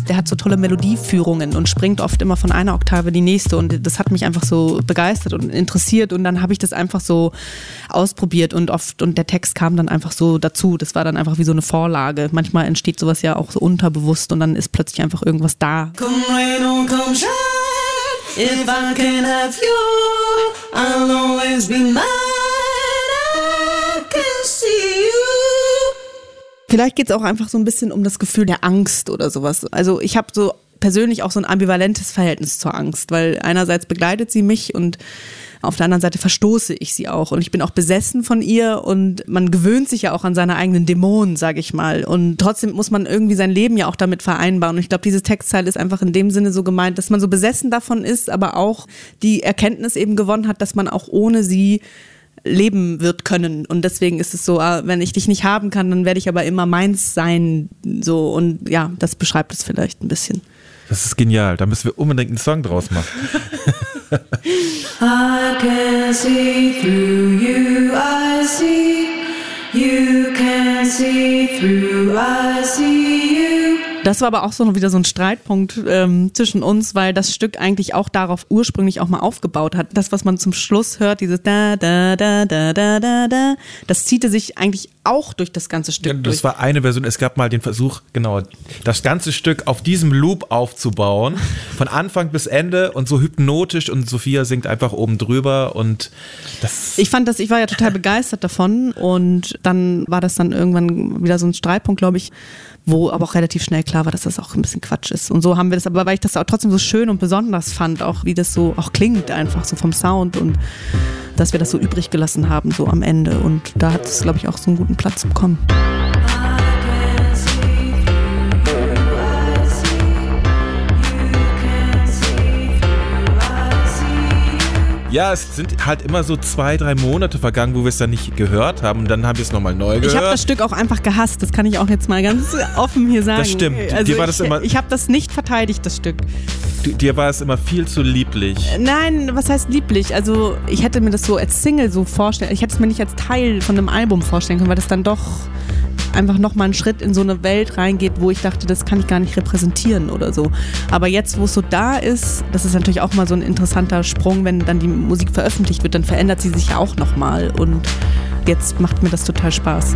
Der hat so tolle Melodieführungen und springt oft immer von einer Oktave die nächste und das hat mich einfach so begeistert und interessiert und dann habe ich das einfach so ausprobiert und der Text kam dann einfach so dazu. Das war dann einfach wie so eine Vorlage. Manchmal entsteht sowas ja auch so unterbewusst und dann ist plötzlich einfach irgendwas da. Come rain or come shine, if I can have you, I'll always be mine, I can see you. Vielleicht geht es auch einfach so ein bisschen um das Gefühl der Angst oder sowas. Also ich habe so persönlich auch so ein ambivalentes Verhältnis zur Angst, weil einerseits begleitet sie mich und auf der anderen Seite verstoße ich sie auch und ich bin auch besessen von ihr und man gewöhnt sich ja auch an seine eigenen Dämonen, sage ich mal. Und trotzdem muss man irgendwie sein Leben ja auch damit vereinbaren. Und ich glaube, diese Textzeile ist einfach in dem Sinne so gemeint, dass man so besessen davon ist, aber auch die Erkenntnis eben gewonnen hat, dass man auch ohne sie leben wird können. Und deswegen ist es so, wenn ich dich nicht haben kann, dann werde ich aber immer meins sein. So und ja, das beschreibt es vielleicht ein bisschen. Das ist genial, da müssen wir unbedingt einen Song draus machen. I can see through you, I see, you can see through, I see you. Das war aber auch so wieder so ein Streitpunkt zwischen uns, weil das Stück eigentlich auch darauf ursprünglich auch mal aufgebaut hat. Das, was man zum Schluss hört, dieses da, da, da, da, da, da, da, das ziehte sich eigentlich auch durch das ganze Stück. Ja, das war eine Version. Es gab mal den Versuch, genau, das ganze Stück auf diesem Loop aufzubauen, von Anfang bis Ende und so hypnotisch und Sophia singt einfach oben drüber und das... Ich war ja total begeistert davon und dann war das dann irgendwann wieder so ein Streitpunkt, glaube ich, wo aber auch relativ schnell klar war, dass das auch ein bisschen Quatsch ist. Und so haben wir das, aber weil ich das auch trotzdem so schön und besonders fand, auch wie das so auch klingt einfach so vom Sound und dass wir das so übrig gelassen haben so am Ende und da hat es, glaube ich, auch so einen guten Platz bekommen. Ja, es sind halt immer so 2-3 Monate vergangen, wo wir es dann nicht gehört haben und dann haben wir es nochmal neu gehört. Ich habe das Stück auch einfach gehasst, das kann ich auch jetzt mal ganz offen hier sagen. Das stimmt. Also ich habe das nicht verteidigt, das Stück. Dir war es immer viel zu lieblich. Nein, was heißt lieblich? Also ich hätte mir das so als Single so vorstellen, ich hätte es mir nicht als Teil von einem Album vorstellen können, weil das dann doch einfach nochmal einen Schritt in so eine Welt reingeht, wo ich dachte, das kann ich gar nicht repräsentieren oder so. Aber jetzt, wo es so da ist, das ist natürlich auch mal so ein interessanter Sprung, wenn dann die Musik veröffentlicht wird, dann verändert sie sich ja auch nochmal und jetzt macht mir das total Spaß.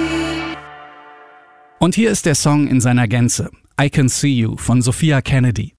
Und hier ist der Song in seiner Gänze, I Can See You von Sophia Kennedy.